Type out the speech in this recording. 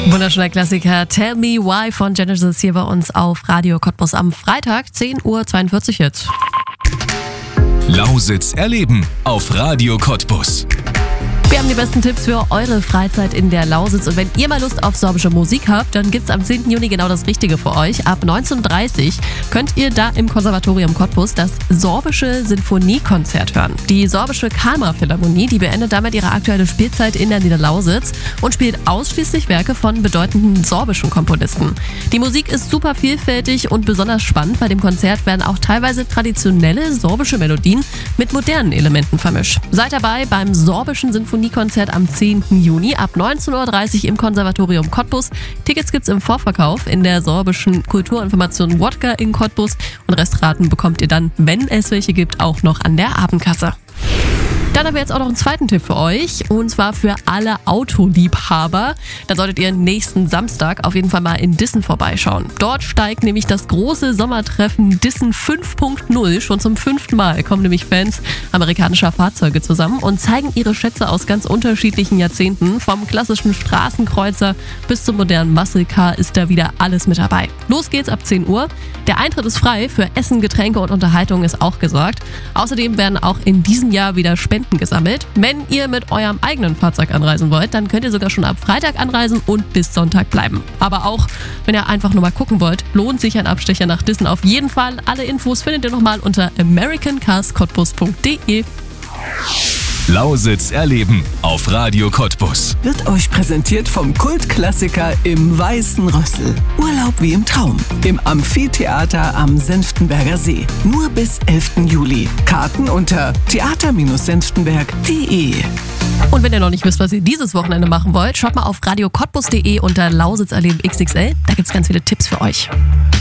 Wunderschöner Klassiker Tell Me Why von Genesis hier bei uns auf Radio Cottbus am Freitag, 10:42 Uhr jetzt. Lausitz erleben auf Radio Cottbus. Wir haben die besten Tipps für eure Freizeit in der Lausitz und wenn ihr mal Lust auf sorbische Musik habt, dann gibt's am 10. Juni genau das Richtige für euch. Ab 19:30 Uhr könnt ihr da im Konservatorium Cottbus das sorbische Sinfoniekonzert hören. Die sorbische Kammerphilharmonie, die beendet damit ihre aktuelle Spielzeit in der Niederlausitz und spielt ausschließlich Werke von bedeutenden sorbischen Komponisten. Die Musik ist super vielfältig und besonders spannend. Bei dem Konzert werden auch teilweise traditionelle sorbische Melodien mit modernen Elementen vermischt. Seid dabei beim sorbischen Sinfoniekonzert am 10. Juni ab 19:30 Uhr im Konservatorium Cottbus. Tickets gibt's im Vorverkauf in der sorbischen Kulturinformation Wodka in Cottbus und Restraten bekommt ihr dann, wenn es welche gibt, auch noch an der Abendkasse. Dann haben wir jetzt auch noch einen zweiten Tipp für euch und zwar für alle Autoliebhaber. Da solltet ihr nächsten Samstag auf jeden Fall mal in Dissen vorbeischauen. Dort steigt nämlich das große Sommertreffen Dissen 5.0. Schon zum 5. Mal kommen nämlich Fans amerikanischer Fahrzeuge zusammen und zeigen ihre Schätze aus ganz unterschiedlichen Jahrzehnten. Vom klassischen Straßenkreuzer bis zum modernen Muscle Car ist da wieder alles mit dabei. Los geht's ab 10 Uhr. Der Eintritt ist frei, für Essen, Getränke und Unterhaltung ist auch gesorgt. Außerdem werden auch in diesem Jahr wieder Spenden gesammelt. Wenn ihr mit eurem eigenen Fahrzeug anreisen wollt, dann könnt ihr sogar schon ab Freitag anreisen und bis Sonntag bleiben. Aber auch, wenn ihr einfach nur mal gucken wollt, lohnt sich ein Abstecher nach Dissen auf jeden Fall. Alle Infos findet ihr nochmal unter americancarscottbus.de. Lausitz erleben auf Radio Cottbus. Wird euch präsentiert vom Kultklassiker im Weißen Rössel. Urlaub wie im Traum. Im Amphitheater am Senftenberger See. Nur bis 11. Juli. Karten unter theater-senftenberg.de. Und wenn ihr noch nicht wisst, was ihr dieses Wochenende machen wollt, schaut mal auf radiocottbus.de unter Lausitz erleben XXL. Da gibt's ganz viele Tipps für euch.